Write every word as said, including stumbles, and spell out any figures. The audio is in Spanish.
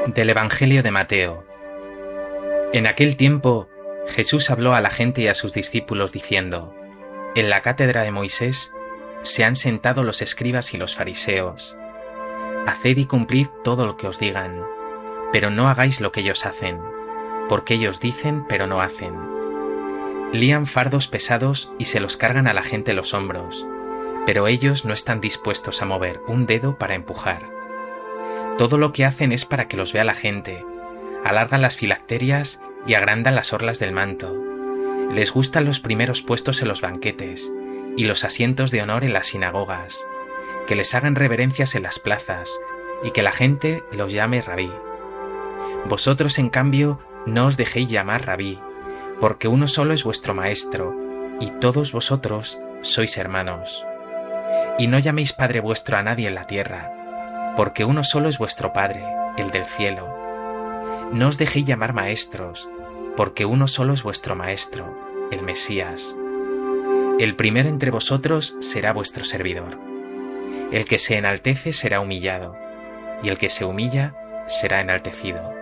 Del Evangelio de Mateo. En aquel tiempo, Jesús habló a la gente y a sus discípulos diciendo: En la cátedra de Moisés se han sentado los escribas y los fariseos. Haced y cumplid todo lo que os digan, pero no hagáis lo que ellos hacen, porque ellos dicen pero no hacen. Lían fardos pesados y se los cargan a la gente los hombros, pero ellos no están dispuestos a mover un dedo para empujar. Todo lo que hacen es para que los vea la gente. Alargan las filacterias y agrandan las orlas del manto. Les gustan los primeros puestos en los banquetes y los asientos de honor en las sinagogas, que les hagan reverencias en las plazas y que la gente los llame rabí. Vosotros, en cambio, no os dejéis llamar rabí, porque uno solo es vuestro maestro, y todos vosotros sois hermanos. Y no llaméis Padre vuestro a nadie en la tierra, porque uno solo es vuestro Padre, el del cielo. No os dejéis llamar maestros, porque uno solo es vuestro Maestro, el Mesías. El primero entre vosotros será vuestro servidor. El que se enaltece será humillado, y el que se humilla será enaltecido.